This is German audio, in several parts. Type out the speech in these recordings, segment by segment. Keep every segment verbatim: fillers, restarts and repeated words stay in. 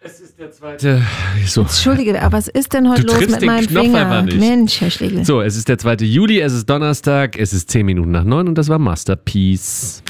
Es ist der zweite. So. Entschuldige, aber was ist denn heute Du los triffst mit den meinem Knopf Finger? einfach nicht. Mensch, Herr Schlegel. So, es ist der zweite Juli, es ist Donnerstag, es ist zehn Minuten nach neun und das war Masterpiece.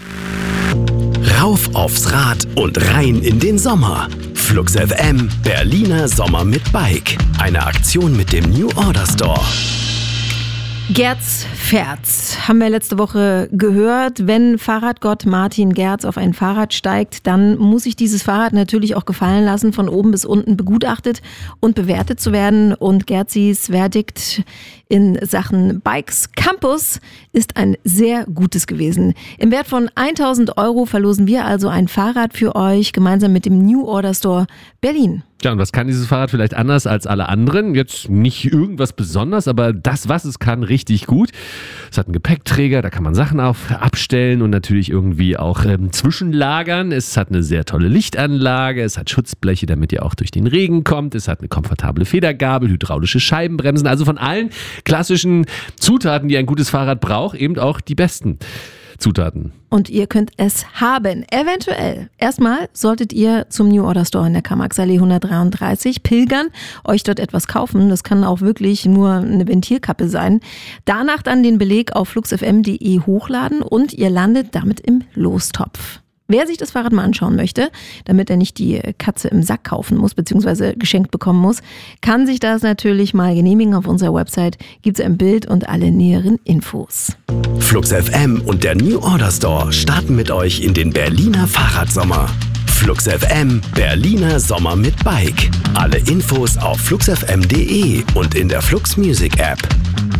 Rauf aufs Rad und rein in den Sommer. Flux F M, Berliner Sommer mit Bike. Eine Aktion mit dem New Order Store. Gerz Ferz, haben wir letzte Woche gehört. Wenn Fahrradgott Martin Gerz auf ein Fahrrad steigt, dann muss sich dieses Fahrrad natürlich auch gefallen lassen, von oben bis unten begutachtet und bewertet zu werden. Und Gerzis Verdikt in Sachen Bikes Campus ist ein sehr gutes gewesen. Im Wert von tausend Euro verlosen wir also ein Fahrrad für euch, gemeinsam mit dem New Order Store Berlin. Ja, und was kann dieses Fahrrad vielleicht anders als alle anderen? Jetzt nicht irgendwas Besonderes, aber das, was es kann, richtig gut. Es hat einen Gepäckträger, da kann man Sachen auf, abstellen und natürlich irgendwie auch ähm, zwischenlagern. Es hat eine sehr tolle Lichtanlage, es hat Schutzbleche, damit ihr auch durch den Regen kommt. Es hat eine komfortable Federgabel, hydraulische Scheibenbremsen. Also von allen klassischen Zutaten, die ein gutes Fahrrad braucht, eben auch die besten Zutaten. Und ihr könnt es haben, eventuell. Erstmal solltet ihr zum New Order Store in der Karl-Marx-Allee hundertdreiunddreißig pilgern, euch dort etwas kaufen. Das kann auch wirklich nur eine Ventilkappe sein. Danach dann den Beleg auf fluxfm punkt de hochladen und ihr landet damit im Lostopf. Wer sich das Fahrrad mal anschauen möchte, damit er nicht die Katze im Sack kaufen muss, beziehungsweise geschenkt bekommen muss, kann sich das natürlich mal genehmigen. Auf unserer Website gibt es ein Bild und alle näheren Infos. Flux F M und der New Order Store starten mit euch in den Berliner Fahrradsommer. Flux F M, Berliner Sommer mit Bike. Alle Infos auf fluxfm punkt de und in der Flux Music App.